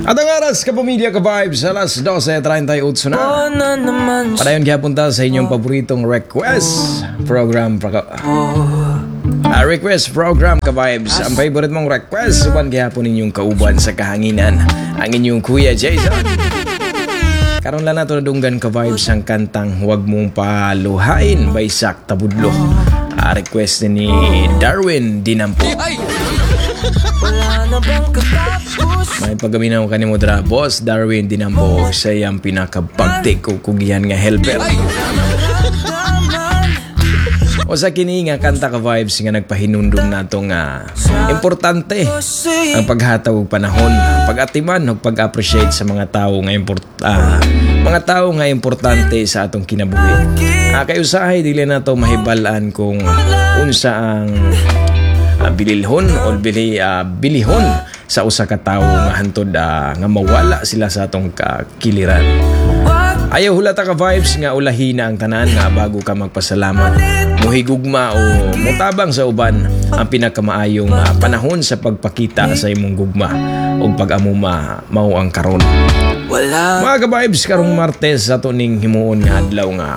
At ang oras, kapamilya, ka-vibes, alas 12:38 na. Padayon kaya punta sa inyong paboritong request program. Request program, ka-vibes. Ang favorite mong request, suban kaya po ninyong kauban sa kahanginan. Ang inyong Kuya Jason. Karon lang nato nadunggan, ka-vibes, ang kantang Huwag Mong Paluhain by Sak Tabudlo. Request ni Darwin Dinampo. May pagaminaw ka ni Modra, Boss Darwin Dinampo. Siya ang pinakabagtik o kugihan nga helper. O sa kini nga kanta, ka-vibes, nga nagpahinundong nato nga importante ang paghataw og panahon, pag-atiman o pag-appreciate sa mga tao nga importante sa atong kinabuhi. Kay usahay dili nato mahibalan kung unsa ang bililhon o bilihon sa usa ka tawo nga hantod nga mawala sila sa atong kiliran. Ayaw hulata, ka-vibes, nga ulahin na ang tanan nga bago ka magpasalamat, muhigugma o mutabang sa uban ang pinakamaayong panahon sa pagpakita sa imong gugma o pag-amuma mao ang karon. Mga ka-vibes, karong Martes sa tuning himuon nga adlaw nga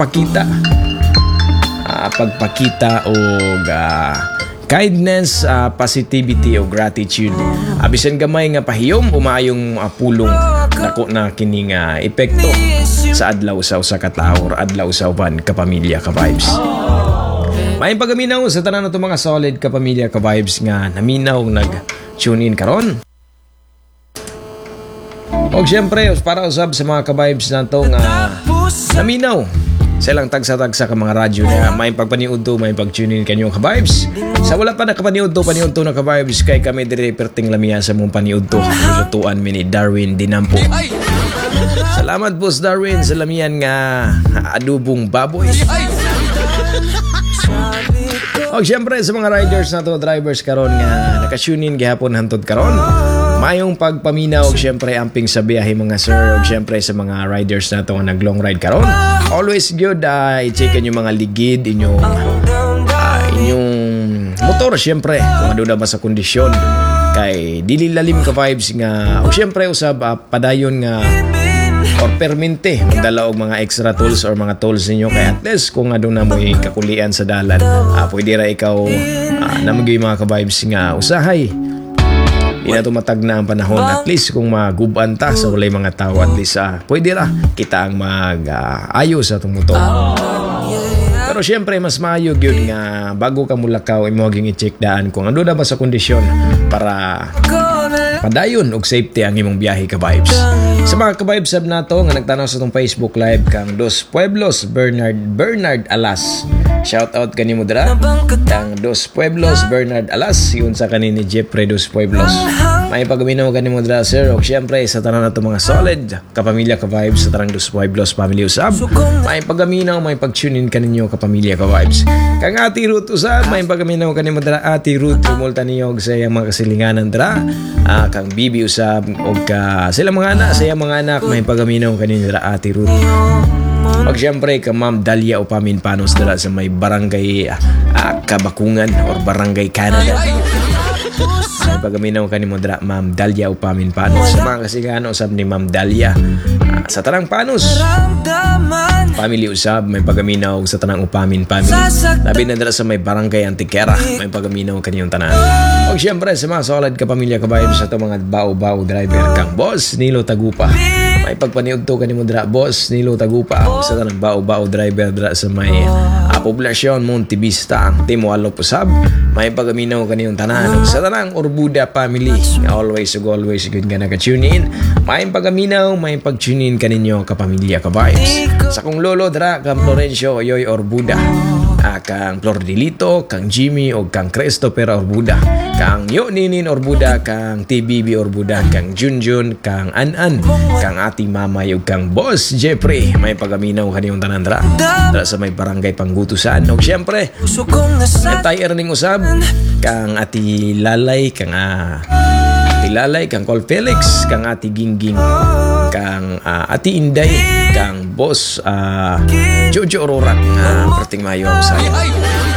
pagpakita o kindness, positivity o gratitude. Bisan gamay nga pahiyom umayong pulong nako na kining epekto sa adlaw sa usa ka tawo, adlaw sa uban kapamilya, ka-vibes. May pagaminaw sa tanan nato mga solid kapamilya, ka-vibes, nga naminaw nag-tune in karon. O siyempre, para usab sa mga ka-vibes nato nga naminaw sa ilang tagsa-tagsa ka mga radyo na may pagpaniud to, may pag-tune in kanyo, ka-vibes. Sa wala pa nakapaniud to na, ka-vibes, kay kami dire perting lamiya sa mong paniud to. Lutuan mi ni Darwin Dinampo. Salamat, Boss Darwin, sa lamiyan nga adubong baboy. O siyempre sa mga riders na to, drivers karon nga nakatune in gihapon hantod karon. Mayong pagpaminaw, siyempre amping sa biyahe mga sir, o siyempre sa mga riders na ito nga nag-long ride karon. Always good, i-check yung mga ligid, inyong motor, siyempre, kung ano na ba sa kondisyon. Kay dili lalim, ka-vibes, nga, o siyempre usab, padayon nga, or permente, magdala og mga extra tools or mga tools ninyo. Kaya at least, kung ano na mo'y kakulian sa dalan, pwede ra ikaw, namagay mga ka-vibes nga, usahay. Ina tumatag na ang panahon, at least kung maguban ta sa walay mga tao, at least pwede ra kita ang mag-ayos sa itong motor. Pero syempre mas maayo yun nga bago ka mulakaw imo haging i-check daan kung ano na ba sa kondisyon para padayon og safety ang imong biyahe, ka-vibes. Sa mga ka-vibes sab nato nga nagtanaw sa itong Facebook Live kang Dos Pueblos Bernard Alas. Shout out kanimo dira kang Dos Pueblos Bernard Alas, yun sa kanini Jeffrey Dos Pueblos. May pagaminaw kanimo dira, sir, og syempre sa tanan nato mga solid kapamilya, ka-vibes, sa tarang Dos Pueblos family usab. May pagaminaw, may pag-tune in kaninyo kapamilya, ka-vibes. Kang Ati Ruth usab, may pagaminaw kanimo dira, Ati Ruth, tumulta niyo og sa iyang mga kasilinganan dira. Kang Bibi usab og sila mga anak, sa iyang mga anak, may pagaminaw kanino dira, Ati Ruth. Pag siyempre ka Ma'am Dalia Upamin Panos dala sa may barangay Kabakungan or barangay Canada. May pagaminaw ka ni mo dala, Ma'am Dalia Upamin Panos. Sa mga kasigano usab ni Ma'am Dalia sa Tanang Panos family usab, may pagaminaw sa Tanang Upamin family. Labi na dala sa may barangay Antiquera, may pagaminaw kaniyong tanan. O siyempre sa mga solid kapamilya, ka-vibes, sa mga bao-bao driver kang Boss Nilo Tagupa. May pagpaniog to kanimo dira, Boss Nilo Tagupa, sa tanang bao-bao driver dira sa may poblasyon Montevista, Timoalo Pusab. May pagaminaw kaniyong tanan sa tanang Orbuda family. Always good nga naka-tune in. May pagaminaw, may pag-tune in kaninyo kapamilya, ka-vibes. Sa kong lolo dira kang Florencio Oyoy Orbuda, kang Flor Dilito, kang Jimmy o kang Christopher Orbuda, kang Yoninin Orbuda, kang TBB Orbuda, kang Junjun, kang Anan, kang Ati Mamay o kang Boss Jeffrey. May pagaminaw kaniyong tanan dira sa may barangay Panggutusan. O siyempre tay earning usab kang Ati Lalay, kang Col Felix, kang Ati Gingging, kang Ati Inday, kang Boss Jojo Aurora, perting mayo ang saya,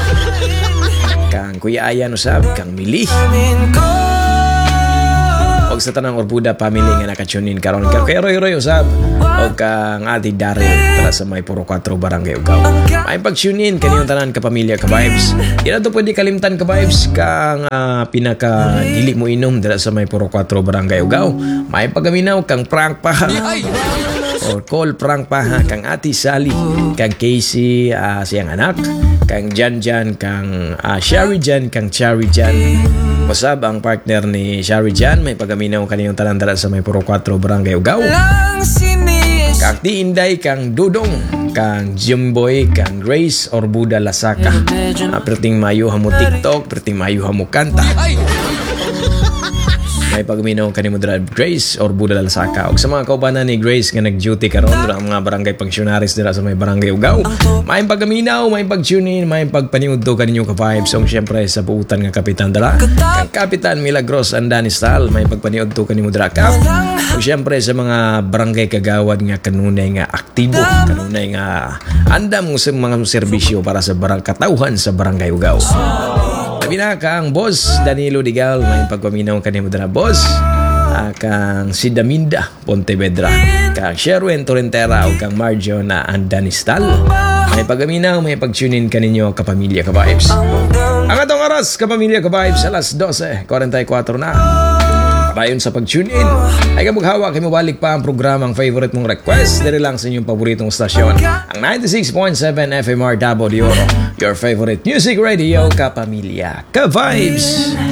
kang Kuya Ayan usab, kang Mili. O og sa tanang Orbuda family nga naka-tune in karon kay Roy usab og kang Ate Daryl tara sa may Puro 4 Barangay Ugao. May pag-tune in kaniyong tanan ka pamilya ka vibes. Di na to pwede kalimtan ka vibes kang pinaka dili mo inom dira sa may Puro 4 Barangay Ugao. May pagaminaw kang prank pa or call prank pa kang Ate Sally, kang Casey siyang anak, kang Jan, kang Sherry Jan, kang Cherry Jan. Usab ang partner ni Sherry Jan, may pagaminaw kaniyong tanan dara sa may Puro 4 Barangay Ugao. Kang Ti Inday, kang Dudong, kang Jimboy, kang Grace Orbuda Lasaka. Perting mayo mo TikTok, perting mayo mo kanta. May pagminaw kanimo dra Grace Orbuda Lasaka. Og sa mga kaubanan ni Grace nga nag-duty karon dra mga barangay pensionaris dira sa may Barangay Ugao. May pagaminaw, may pag-tune in, may pagpaniudto kaninyo ka vibes. So syempre sa buutan nga kapitan dala. Kang Kapitan Milagros Andani Style, may pagpaniudto kanimo dra kap. Og syempre sa mga barangay kagawad nga kanunay nga aktibo, kanunay nga andam sa mga serbisyo para sa katauhan sa Barangay Ugao. Labi kang Boss Danilo Digal, may pagpaminaw kanimo dra boss. Kang si Daminda Pontevedra, kang Sherwin Torrentera o kang Marjo na Andanistal. May pagaminaw, may pag-tune in kaninyo kapamilya ka vibes. Ang atong oras kapamilya ka vibes alas 12:44 na. Bayon sa pag-tune in, ay kamughawa kay mabalik pa ang programang favorite mong request diri lang sa inyong paboritong stasyon, ang 96.7 FMR Davao de Oro, your favorite music radio kapamilya ka vibes.